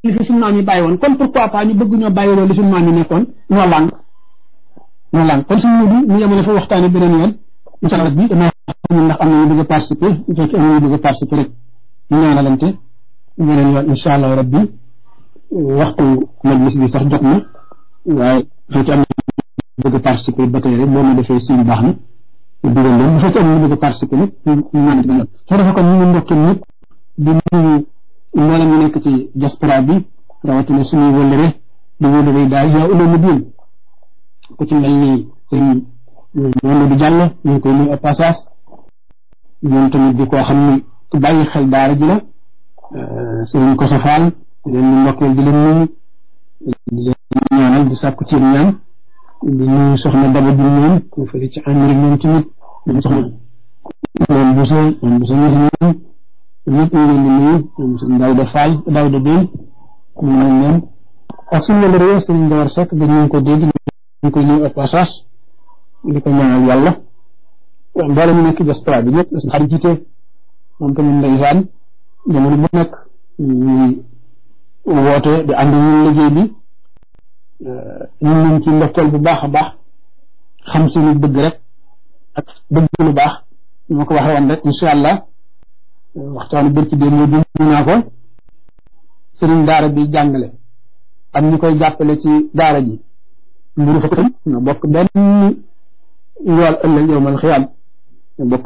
li fi suñu maam yi bàyyi woon kon pourquoi pas ñu bëgg ñoo bàyyi loolu li suñu maam yi nekkoon ñoo lànk kon suñu mudu ñu yemale fa waxtaane beneen yoon incha allah bi dama xamul ndax am na ñu bëgg a participer bu fekkee am na ñu bëgg a participer rek ñu ñaanalante beneen yoon incha allah rabbi waxtu majlis bi sax jot na waaye bu fekkee am na bëgg a participer ba tey rek boo ma defee signe baax na ñu dugal leen bu fekkee am na ñu bëgg a participer nag ñu ñaanal beneen soo defee kon ñu ngi ndokkee ñëpp di nuyu mboolem ñu nekk ci diaspora bi rawatina suñuy wëllëre di wëllëre daal yaa ulama diin ku ci mel ni sëñ Mamadou Diallo ñu ngi koy nuyu au passage ñoom tamit di koo xam ni ku bàyyi xel daara ji la sëñ Koso Fall di leen di ndokkeel di leen nuyu di leen ñaanal di sàkku ci ñaan di nuyu soxna Daba Diouf ñoom ku fële ci Amérique ñoom tamit ñoom soxna moom Bousso ñoom ñëpp ñu leen di nuyu ñoom sëñ Daouda Fall Daouda Bène ñu nañ leen ak suñu wëllëre yoo sëñ Ndawar Seck dañu ko dégg ñu koy nuyu au passage di ko ñaanal yàlla mboolem ñu nekk diaspora bi ñëpp suñu xarit jiite moom tamit ndeysaan jamono bu nekk ñuy woote di ànd ñun liggéey bi ñun ñu ci ndokkeel bu baax a baax xam suñu bëgg rek ak bëgg lu baax ñu ko waxee woon rek incha allah waxtaanu bërki dee moo dund naa ko sëriñ daara bi jàngale am ñu koy jàppale ci daara ji mburu fa tam ñoo bokk benn yool ëllëg yowmal xiyaam ndax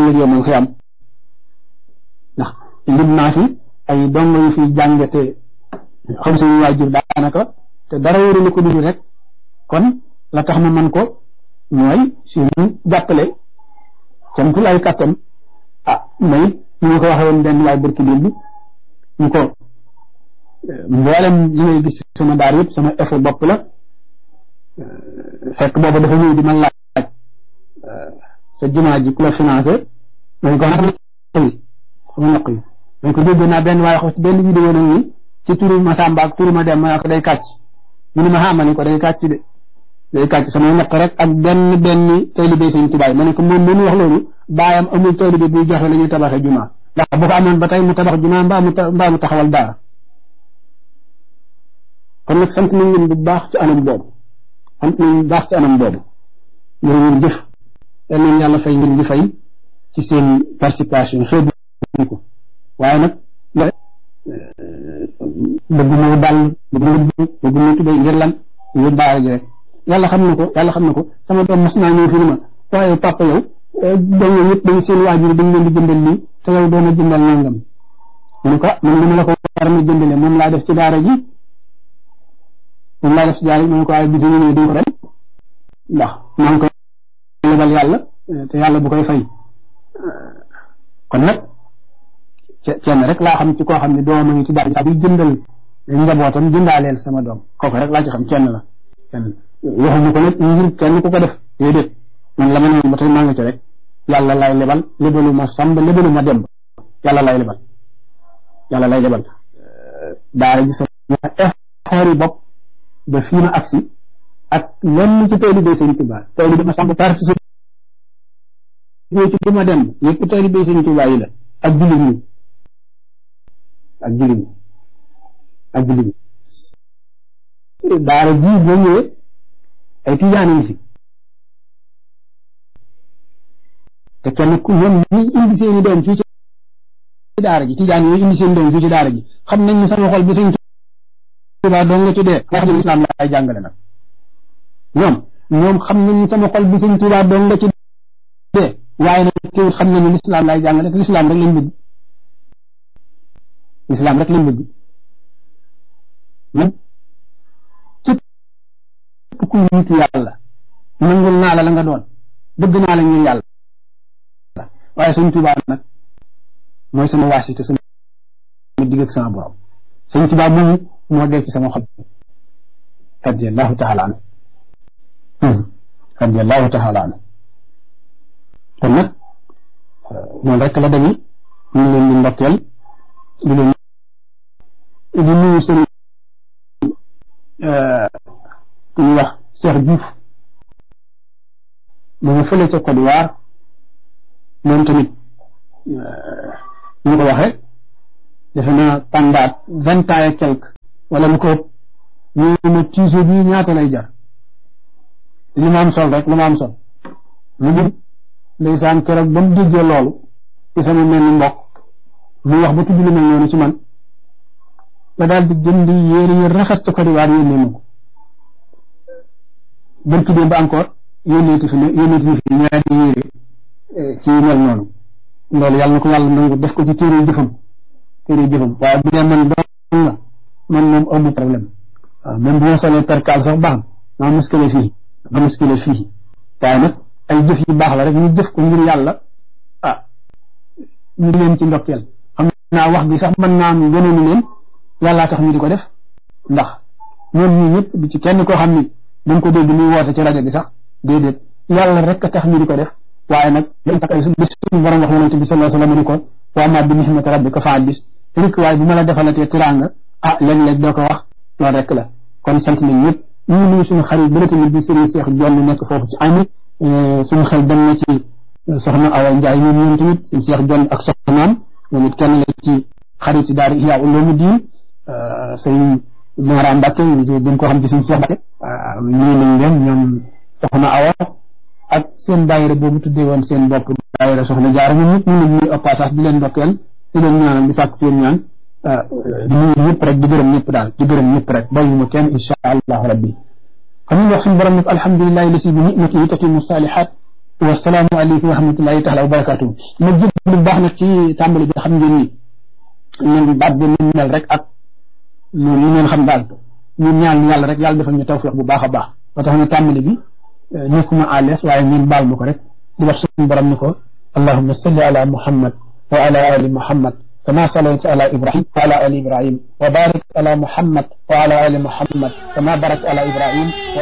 lim naa fi ay dongo yu fiy jàngate xam suñu waajur daanaka te dara wóorul ko dund rek kon la tax ma man ko mooy suñu jàppale camtul ay kàttan may ñu nga ko waxee woon benn waay barki démb ñu ko mboolem li ngay gis sama daar yëpp sama effort bopp la fekk boobu dafa ñëw di ma laaj sa jumaa ji ku la financé dañ ko naq yi dañ ko dégg naa benn waaye wax ci benn vidéo nag ni ci turu ma Samba ak turu ma dem ma ko day kàcc mu ne ma xamani ko day kàcc de day kàcc samay naq rek ak benn taalibe Sëñ Tuubaa ma ne ko moom mënu wax loolu baayam amul taalibe buy joxe la ñuy tabaxee jumaa ndax bu ko amoon ba tey mu tabax jumaa mbaa mu taxawal daara kon nag sant nañ leen bu baax ci anam boobu ñoo ngeen jëf yal nañ yàlla fay ngeen di fay ci seen participation xeebu ko waaye nag bëgg moo dal bëgg moo tubay ngir lan ngir daara ji rek yàlla xam na ko sama doom mas naa ñëw fi ni ma waaye papa yow dongo yëpp dañ seen waajur dañ leen di jëndal lii te yow doona jëndal nangam mu ne ko man li ma la ko war a jëndale moom laa def ci daara ji mu ne ko waaye bi ñu ñëw duñ ko ren ndax maa ngi koy lebal yàlla te yàlla bu koy fay kon nag kenn rek laa xam ci koo xam ne doom a ngi ci daara ji saa buy jëndal njabootam jëndaaleel sama doom kooku rek laa ci xam kenn waxuñu ko nag ngir kenn ku ko def déedéet man la ma ne ba tey maa nga ci rek yàlla lay lebal lebalu ma Samba lebalu ma Demba yàlla lay lebal daara ji sama effort yi bopp ba fii ma agsi ak lenn ci taalibe Sëñ Tuubaa taalibe ma Samba participé ci du ma Demba yëpp taalibe Sëñ Tuubaa yi la ak jullit ñi daara ji boo ñëwee ay tijaan yi fi te kenn ku ñoom ñi indi seeni doom fii ci daara ji tijaan yi indi seen doom fii ci daara ji xam nañ ne sama xol bi Sëñ Tuubaa doo nga ci dee nga xam ne lislaam laay jàngale nag ñoom xam nañ ne sama xol bi Sëñ Tuubaa doo nga ci dee waaye nag teewut xam nañ ne lislaam laay jàngale te lislaam rek lañ bëgg man képp kuy nitu yàlla nangul naa la nga doon bëgg naa la ngir yàlla waaye Sëñ Tuubaa nag mooy sama waasite sama digg ak sama borom Sëñ Tuubaa moomu moo dee ci sama xol radiyallahu taala anhu kon nag noonu rek la demee ñu ngi leen di ndokkeel di nuyu sëñ ku ñuy wax Cheikh Diouf mu ngi fële ca Côte d'Ivoire moom tamit ñu ko waxee defe naa pendant 20 ans et quelque wala lu ko ñu ma tiise bii ñaata lay jar li ma am sol rek lu ma am sol lu mu ndeysaan keroog ba mu déggee loolu ci sama mel ni mbokk mu wax ba tudd lu mel noonu ci man la daal di jënd yére yi rafet ca Côte d'Ivoire yónnee ma ko bërki démb ba encore yónneeti fi ñaari yére ci mel noonu loolu yàlla na ko yàlla nangu def ko ci téere jëfam waaye bu dee man doon la man moom amu problème waaw même bu ma solee percal sax baax maa muskile fii waaye nag ay jëf yu baax la rek ñu jëf ko ngir yàlla ñu leen ci ndokkeel xam naa wax gi sax mën naa am gënoonu leen yàllaa tax ñu di ko def ndax ñoom ñii ñëpp di ci kenn koo xam ni dañ ko dégg muy woote ci rajo bi sax déedéet yàlla rek a tax ñu di ko def waaye nag li suñu borom wax yonente bi sallallahu alayhi wa sallam ni ko wa amma bi ni'mati rabbika fa haddis rek waaye bu ma la defalatee tiraanga léeg-léeg doo ko wax loolu rek la kon sant nañ ñëpp ñu ngi nuyu suñu xarit bëri tamit di Serigne Cheikh Jonn nekk foofu ci ami suñu xel dem na ci soxna Awa Ndiaye ñoom tamit suñu Cheikh Jonn ak soxnaam ñoom it kenn la ci xarit daara Ihya Ulumuddin Serigne Mara Mbacke dañ ko xam ci suñu Cheikh Mbacke nuyu nañ leen ñoom soxna Awa ak seen daayira boobu tuddee woon seen bopp daayira soxna Jaara ñoom ñëpp ñu ngi au passage di leen ndokkeel di leen ñaanal di sàkk seen ñaan di nuyu ñëpp rek di gërëm ñëpp daal di gërëm ñëpp rek bàyyi ma kenn insha allahu rabbi xam nga wax suñu borom nag alhamdulilahi lasi bi ni'matihi tatimu salihat wa salaamu aleykum wa rahmatullahi taala wa barakatuhu ma jël lu baax nag ci tàmbali bi xam ngeen ni ñun baat bi ñu mel rek ak noonu ñu ngeen xam daal ñun ñaan yàlla rek yàlla defal ñu tawfiq bu baax a baax ba tax na tàmbali bi nekkuma à l'aise waaye ngeen baal ma ko rek di wax suñu borom ni ko allahumma salli ala muhammad wa ala ali muhammad كما صليت على إبراهيم وعلى آل إبراهيم وبارك على محمد وعلى آل محمد كما باركت على إبراهيم